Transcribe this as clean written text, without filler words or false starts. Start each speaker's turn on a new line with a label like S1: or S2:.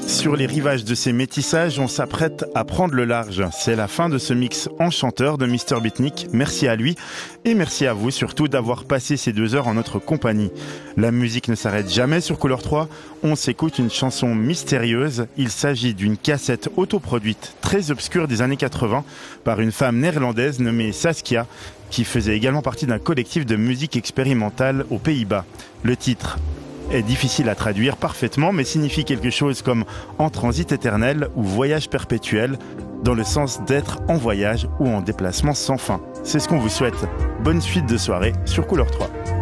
S1: Sur les rivages de ces métissages, on s'apprête à prendre le large. C'est la fin de ce mix enchanteur de Mr Beatnik. Merci à lui et merci à vous surtout d'avoir passé ces 2 heures en notre compagnie. La musique ne s'arrête jamais sur Couleur 3. On s'écoute une chanson mystérieuse. Il s'agit d'une cassette autoproduite très obscure des années 80 par une femme néerlandaise nommée Saskia, qui faisait également partie d'un collectif de musique expérimentale aux Pays-Bas. Le titre est difficile à traduire parfaitement, mais signifie quelque chose comme en transit éternel ou voyage perpétuel, dans le sens d'être en voyage ou en déplacement sans fin. C'est ce qu'on vous souhaite. Bonne suite de soirée sur Couleur 3.